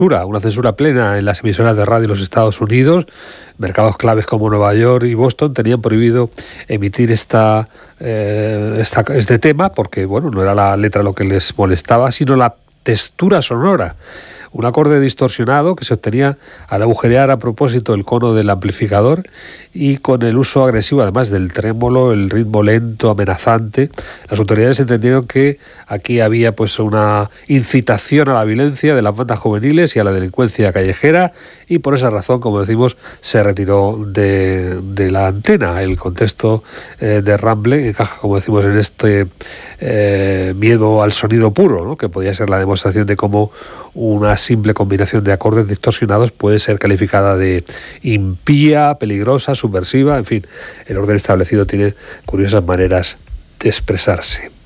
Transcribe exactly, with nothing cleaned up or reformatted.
una censura plena en las emisoras de radio de los Estados Unidos. Mercados claves como Nueva York y Boston tenían prohibido emitir esta, eh, esta, este tema porque, bueno, no era la letra lo que les molestaba, sino la textura sonora. Un acorde distorsionado que se obtenía al agujerear a propósito el cono del amplificador y con el uso agresivo, además del trémolo, el ritmo lento, amenazante. Las autoridades entendieron que aquí había pues una incitación a la violencia de las bandas juveniles y a la delincuencia callejera, y por esa razón, como decimos, se retiró de, de la antena. El contexto eh, de Ramble encaja, como decimos, en este eh, miedo al sonido puro, ¿no?, que podía ser la demostración de cómo una simple combinación de acordes distorsionados puede ser calificada de impía, peligrosa, subversiva. En fin, el orden establecido tiene curiosas maneras de expresarse.